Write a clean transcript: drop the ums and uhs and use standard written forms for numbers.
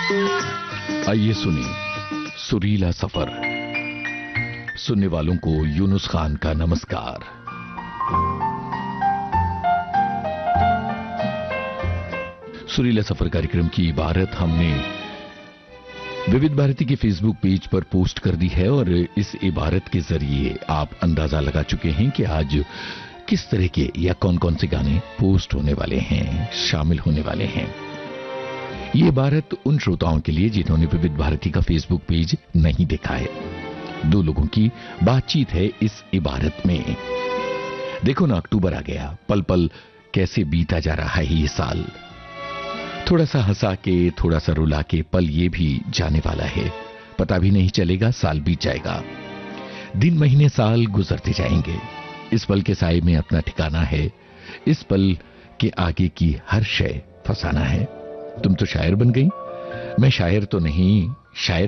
आइए सुनिए सुरीला सफर। सुनने वालों को यूनुस खान का नमस्कार। सुरीला सफर कार्यक्रम की इबारत हमने विविध भारती के फेसबुक पेज पर पोस्ट कर दी है और इस इबारत के जरिए आप अंदाजा लगा चुके हैं कि आज किस तरह के या कौन कौन से गाने पोस्ट होने वाले हैं, शामिल होने वाले हैं। ये इबारत उन श्रोताओं के लिए जिन्होंने विविध भारती का फेसबुक पेज नहीं देखा है। दो लोगों की बातचीत है इस इबारत में। देखो ना, अक्टूबर आ गया, पल पल कैसे बीता जा रहा है ये साल। थोड़ा सा हंसा के, थोड़ा सा रुला के पल ये भी जाने वाला है। पता भी नहीं चलेगा, साल बीत जाएगा। दिन महीने साल गुजरते जाएंगे। इस पल के साए में अपना ठिकाना है। इस पल के आगे की हर शय फसाना है। तुम तो शायर बन गई। मैं शायर तो नहीं, शायर